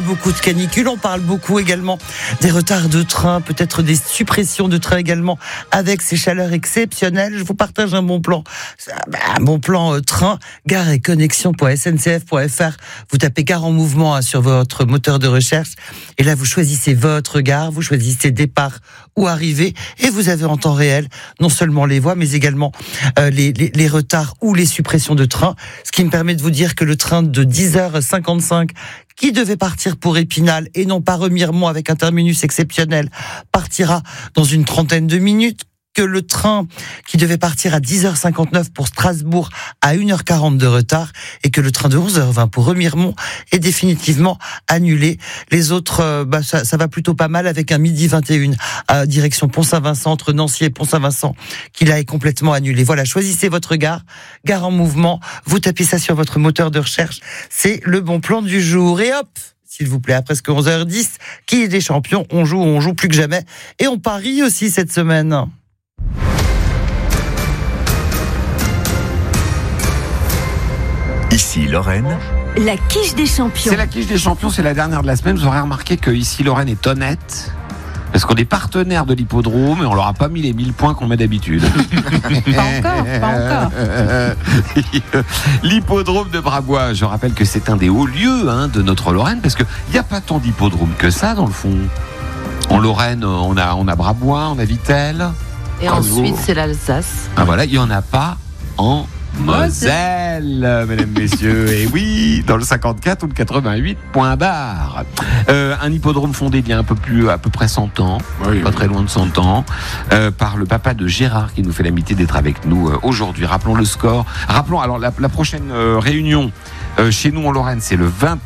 beaucoup de canicule, on parle beaucoup également des retards de train, peut-être des suppressions de train également avec ces chaleurs exceptionnelles. Je vous partage un bon plan train, gare et connexion.sncf.fr. Vous tapez gare en mouvement sur votre moteur de recherche et là vous choisissez votre gare, vous choisissez départ ou arrivée et vous avez en temps réel non seulement les voies mais également les retards ou les suppressions de train, ce qui me permet de vous dire que le train de 10h55 qui devait partir pour Épinal et non pas Remiremont avec un terminus exceptionnel partira dans une trentaine de minutes, que le train qui devait partir à 10h59 pour Strasbourg a 1h40 de retard et que le train de 11h20 pour Remiremont est définitivement annulé. Les autres, ça va plutôt pas mal avec un midi 21 à direction Pont-Saint-Vincent, entre Nancy et Pont-Saint-Vincent, qui là est complètement annulé. Voilà, choisissez votre gare en mouvement, vous tapez ça sur votre moteur de recherche, c'est le bon plan du jour. Et hop, s'il vous plaît, à presque 11h10, qui est des champions, on joue plus que jamais et on parie aussi cette semaine. Ici Lorraine. La quiche des champions. C'est la quiche des champions, c'est la dernière de la semaine. Vous aurez remarqué que ici Lorraine est honnête. Parce qu'on est partenaire de l'hippodrome et on leur a pas mis les 1000 points qu'on met d'habitude. Pas encore. L'hippodrome de Brabois, je rappelle que c'est un des hauts lieux de notre Lorraine, parce qu'il n'y a pas tant d'hippodromes que ça dans le fond. En Lorraine, on a Brabois, on a Vittel. Et ensuite, c'est l'Alsace. Ah voilà, il n'y en a pas en Moselle, mesdames, messieurs. Et oui, dans le 54 ou le 88, point barre. Un hippodrome fondé il y a à peu près 100 ans, pas très loin de 100 ans, par le papa de Gérard qui nous fait l'amitié d'être avec nous aujourd'hui. Rappelons le score. Rappelons alors la prochaine réunion. Chez nous en Lorraine, c'est le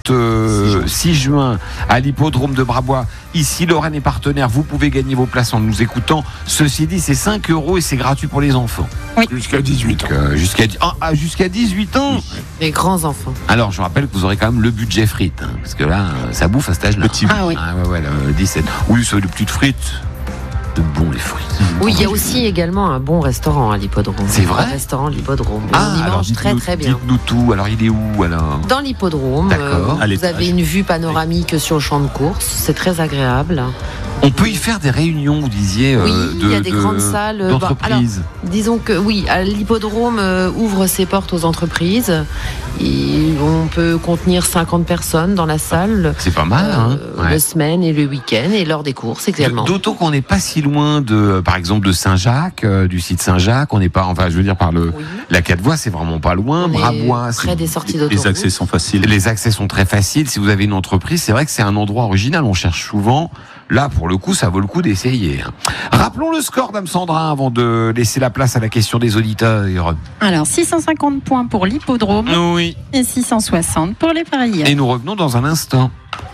26 juin à l'hippodrome de Brabois. Ici, Lorraine est partenaire. Vous pouvez gagner vos places en nous écoutant. Ceci dit, c'est 5 € et c'est gratuit pour les enfants. Oui. Jusqu'à 18 ans. Jusqu'à 18 ans. Les grands enfants. Alors, je rappelle que vous aurez quand même le budget frites. Parce que là, ça bouffe à cet âge-là. Ah oui. Le 17. Oui, c'est de petites frites. De bons les frites. Oui, il y a aussi également un bon restaurant à l'hippodrome. C'est vrai ? Un restaurant l'hippodrome. On y mange très très bien. Dites-nous tout. Alors, il est où alors ? Dans l'hippodrome, vous avez une vue panoramique sur le champ de course. C'est très agréable. On peut y faire des réunions, vous disiez, il y a des grandes salles d'entreprises. Disons que oui, l'hippodrome ouvre ses portes aux entreprises. Et on peut contenir 50 personnes dans la salle. C'est pas mal, le semaine et le week-end et lors des courses également. D'autant qu'on n'est pas si loin par exemple, de Saint-Jacques, du site Saint-Jacques. On n'est pas, je veux dire, par la 4 voies, c'est vraiment pas loin. Brabois, près des sorties d'autoroute. Les accès sont faciles. Les accès sont très faciles. Si vous avez une entreprise, c'est vrai que c'est un endroit original. On cherche souvent. Là, pour le coup, ça vaut le coup d'essayer. Rappelons le score, Dame Sandra, avant de laisser la place à la question des auditeurs. Alors, 650 points pour l'hippodrome. Oui. Et 660 pour les parieurs. Et nous revenons dans un instant.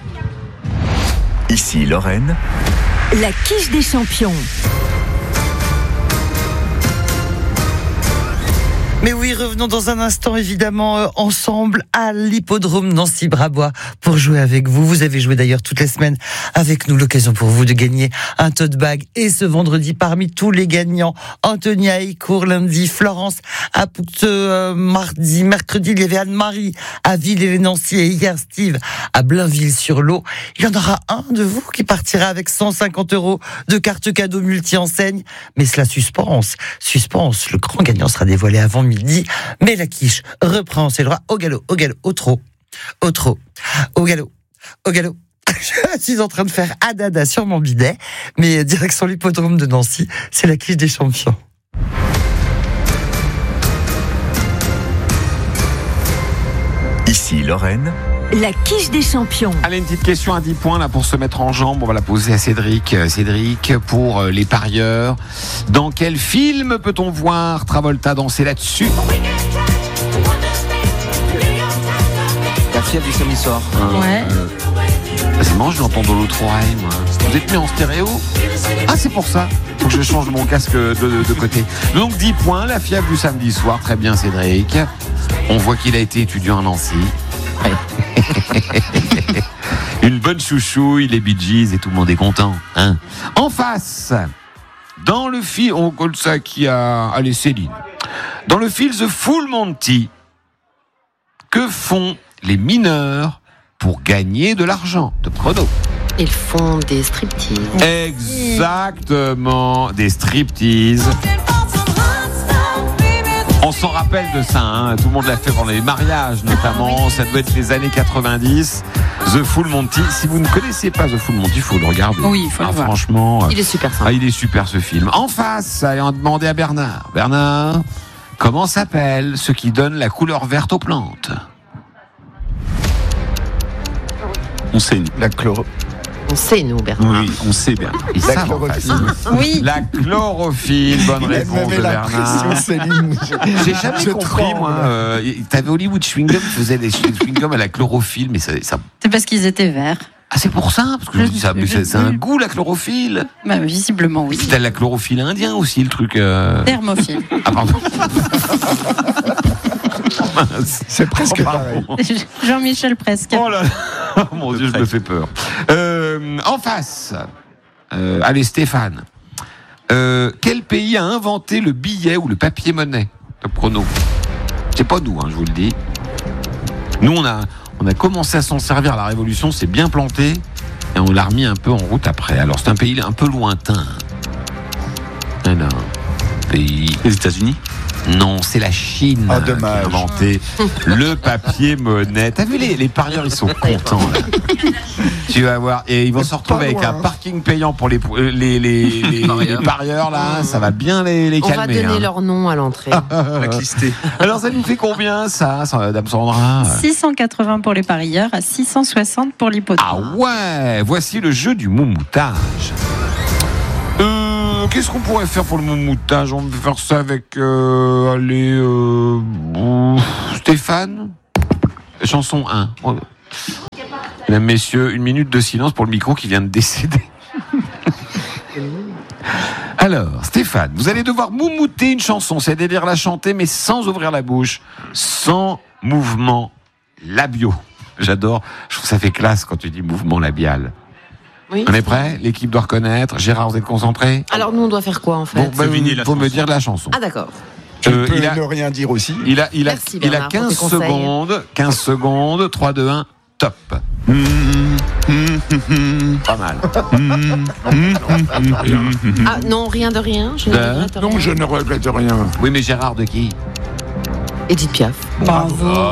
Ici Lorraine. La quiche des champions. Mais oui, revenons dans un instant évidemment ensemble à l'hippodrome Nancy-Brabois pour jouer avec vous. Vous avez joué d'ailleurs toutes les semaines avec nous, l'occasion pour vous de gagner un tote bag. Et ce vendredi, parmi tous les gagnants, Anthony à Écourt lundi, Florence à Poucteux mardi, mercredi il y avait Anne-Marie à Villers-les-Nancy et hier Steve à Blainville-sur-Lot. Il y en aura un de vous qui partira avec 150 € de carte cadeau multi-enseigne. Mais cela suspense, le grand gagnant sera dévoilé avant midi, mais la quiche reprend ses droits au galop, au trot, au galop. Je suis en train de faire adada sur mon bidet, mais direction l'hippodrome de Nancy, c'est la quiche des champions. Ici Lorraine. La quiche des champions. Allez, une petite question à 10 points là pour se mettre en jambe. On va la poser à Cédric. Cédric, pour les parieurs, dans quel film peut-on voir Travolta danser là-dessus ? La fièvre du samedi soir. Ouais. C'est marrant, je l'entends dans l'autre oreille, moi. Vous êtes mis en stéréo ? Ah, c'est pour ça. Faut que je change mon casque de côté. Donc 10 points, la fièvre du samedi soir. Très bien, Cédric. On voit qu'il a été étudiant à Nancy. Une bonne chouchouille, les Bee Gees et tout le monde est content. En face, dans le film, on colle ça qui a... Allez, Céline. Dans le film The Full Monty, que font les mineurs pour gagner de l'argent. Top chrono. Ils font des striptease. Exactement, des striptease. On s'en rappelle de ça, hein. Tout le monde l'a fait pendant les mariages notamment, ça doit être les années 90. The Full Monty, si vous ne connaissez pas The Full Monty, il faut le regarder. Oui, il faut le voir. Franchement, Il est super sympa. il est super ce film. En face, allez, on va demander à Bernard. Bernard, comment s'appelle ce qui donne la couleur verte aux plantes? On sait, La chloro... On sait, nous, Bernard. oui, on sait bien. Ils La savent, en fait. chlorophylle. Oui. La chlorophylle, bonne Elle réponse me met de la Bernard. pression, Céline. J'ai jamais Je compris, tremble. moi. T'avais Hollywood Chewing Gum qui faisait des chewing gum à la chlorophylle, mais ça. C'est parce qu'ils étaient verts. Ah, c'est pour ça? Parce que je dis ça, mais c'est un goût, la chlorophylle. Bah, visiblement, oui. C'était la chlorophylle indien aussi, le truc. Thermophile. Ah, pardon. C'est presque Oh, pareil. pardon. Jean-Michel presque. Oh là là. Oh, mon Dieu, je me fais peur. En face, allez, Stéphane. Quel pays a inventé le billet ou le papier-monnaie? Top chrono. C'est pas nous, hein, je vous le dis. Nous, on a commencé à s'en servir à la Révolution, c'est bien planté, et on l'a remis un peu en route après. Alors, c'est un pays un peu lointain. Alors, pays... Les États-Unis. Non, c'est la Chine Ah, qui a dommage. inventé le papier-monnaie. T'as vu, les parieurs, ils sont contents, là. Tu vas voir. Et ils vont se retrouver avec un parking payant pour les parieurs, là. Ça va bien les On calmer. va donner hein. leur nom à l'entrée. Blacklisté. Alors, ça nous fait combien, ça, Dame Sandra? 680 pour les parieurs, à 660 pour Ah l'hippodrome. ouais, voici le jeu du moumoutage. Qu'est-ce qu'on pourrait faire pour le moumoutage? On peut faire ça avec Stéphane. Chanson 1. Mesdames, messieurs, 1 minute de silence pour le micro qui vient de décéder. Alors, Stéphane, vous allez devoir moumouter une chanson, c'est-à-dire la chanter, mais sans ouvrir la bouche, sans mouvement labiaux. J'adore, je trouve que ça fait classe quand tu dis mouvement labial. Oui. On est prêt? L'équipe doit reconnaître. Gérard, vous êtes concentré? Alors, nous, on doit faire quoi, en fait? Bon, ben, deviner la faut me chanson. dire la chanson. Ah, d'accord. Tu peux il a- ne rien dire aussi. Il a Merci, Bernard, pour 15 tes conseils. secondes. 15 secondes. 3, 2, 1, top. Pas mal. Ah, non, rien de rien. Je ne De- regrette rien. Non, je ne regrette rien. Oui, mais Gérard de qui? Edith Piaf. Bravo.